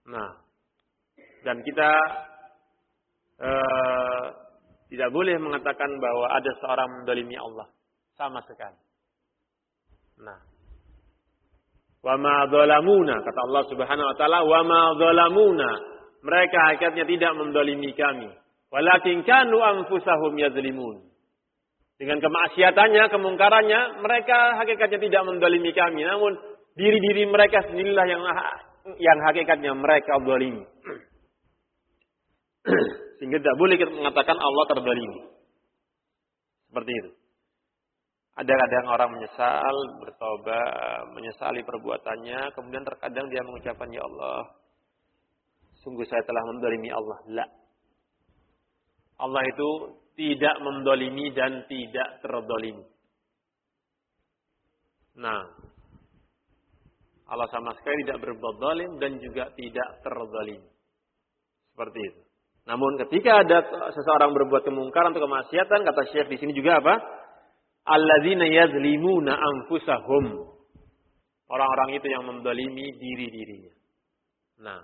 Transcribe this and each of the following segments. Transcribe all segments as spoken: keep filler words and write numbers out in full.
Nah, dan kita uh, tidak boleh mengatakan bahwa ada seorang mendolimi Allah sama sekali. Nah, wa ma zalamuna, kata Allah Subhanahu wa taala, wa ma zalamuna, mereka hakikatnya tidak mendolimi kami, walakin kanu anfusahum yazlimun. Dengan kemaksiatannya, kemungkarannya, mereka hakikatnya tidak mendolimi kami, namun diri-diri mereka sendirilah yang yang hakikatnya mereka zalimi. Sehingga tidak boleh kita mengatakan Allah terzalimi. Seperti itu. Ada kadang orang menyesal, bertobat, menyesali perbuatannya, kemudian terkadang dia mengucapkan, ya Allah, sungguh saya telah mendolimi Allah. La. Allah itu tidak mendolimi dan tidak terdolimi. Nah, Allah sama sekali tidak berbuat zalim dan juga tidak terdolimi. Seperti itu. Namun ketika ada seseorang berbuat kemungkaran atau kemaksiatan, kata Syekh di sini juga apa? Alladzina yazlimuna anfusahum. Orang-orang itu yang mendolimi diri-dirinya. Nah,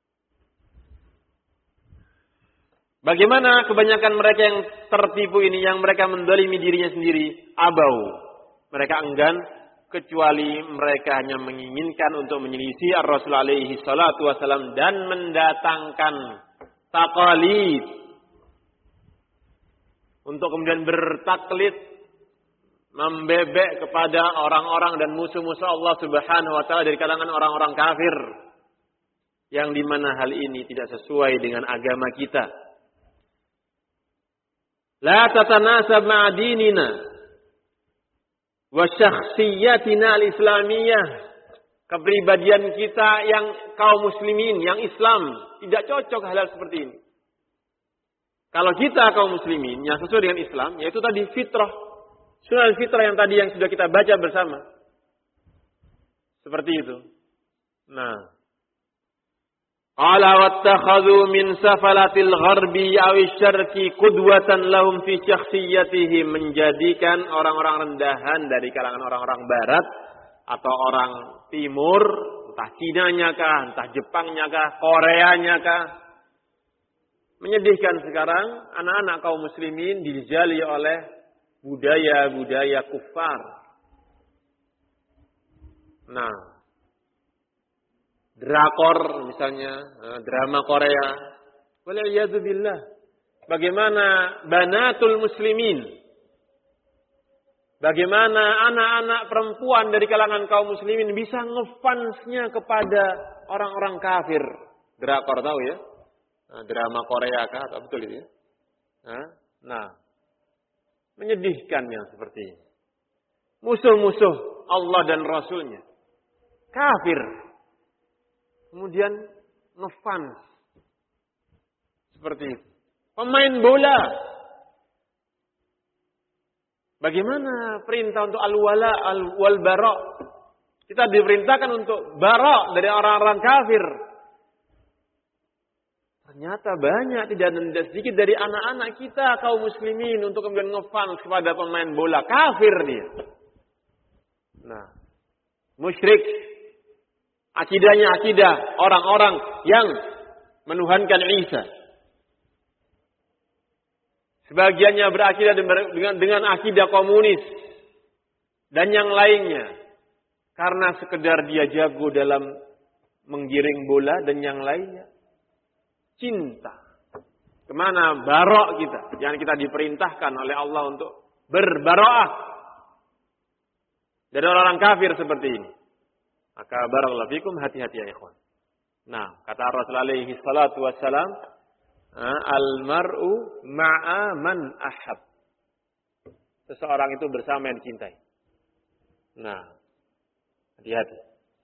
bagaimana kebanyakan mereka yang tertipu ini, yang mereka mendolimi dirinya sendiri? Abau. Mereka enggan, kecuali mereka hanya menginginkan untuk menyelisih Ar-Rasul alaihi salatu wasalam dan mendatangkan taqalid. Untuk kemudian bertaklid, membebek kepada orang-orang dan musuh-musuh Allah Subhanahu wa taala dari kalangan orang-orang kafir. Yang dimana hal ini tidak sesuai dengan agama kita. La tatanasab ma'a dinina wa syakhsiyatina al-islamiyah. Kepribadian kita yang kaum muslimin, yang Islam, tidak cocok hal-hal seperti ini. Kalau kita kaum muslimin yang sesuai dengan Islam, yaitu tadi fitrah, sunnah fitrah yang tadi yang sudah kita baca bersama. Seperti itu. Nah, qala wattakhadhu min safalatil gharbi aw syarqi qudwatan lahum fi syakhsiyatihim, menjadikan orang-orang rendahan dari kalangan orang-orang barat atau orang timur, entah Cinanya kah, entah Jepangnya kah, Koreanya kah. Menyedihkan sekarang anak-anak kaum muslimin dijali oleh budaya-budaya kufar. Nah, drakor misalnya, drama Korea. Wal'iyadzubillah. Bagaimana banatul muslimin, bagaimana anak-anak perempuan dari kalangan kaum muslimin bisa ngefansnya kepada orang-orang kafir. Drakor tahu ya? Nah, drama Korea kah? Atau betul itu ya? Nah, menyedihkan yang seperti ini. Musuh-musuh Allah dan Rasulnya. Kafir. Kemudian ngefans. Seperti itu. Pemain bola. Bagaimana perintah untuk al-wala al-wal-bara? Kita diperintahkan untuk bara dari orang-orang kafir. Ternyata banyak, tidak tidak sedikit dari anak-anak kita kaum muslimin untuk kemudian ngefans kepada pemain bola. Kafir dia. Nah, musyrik. Akidahnya akidah orang-orang yang menuhankan Isa. Sebagiannya berakidah dengan, dengan akidah komunis. Dan yang lainnya. Karena sekedar dia jago dalam menggiring bola dan yang lainnya. Cinta. Kemana barok kita? Yang kita diperintahkan oleh Allah untuk berbaroah dari orang-orang kafir seperti ini. Maka barakallahu fikum, hati-hati ya ikhwan. Nah, kata Rasul alaihi salatu wassalam, al-mar'u ma'a man ahab. Seseorang itu bersama yang dicintai. Nah, hati-hati.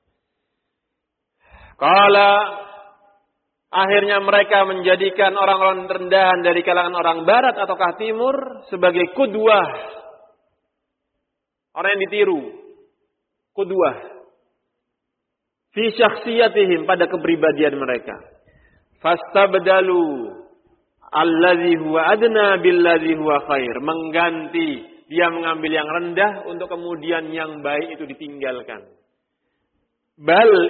Qala, akhirnya mereka menjadikan orang-orang rendahan dari kalangan orang barat ataukah timur sebagai qudwah. Orang yang ditiru. Qudwah. Fi syakhsiyatihim, pada kepribadian mereka. Fastabdalu alladzi huwa adna billadzi huwa khair. Mengganti, dia mengambil yang rendah untuk kemudian yang baik itu ditinggalkan. Bal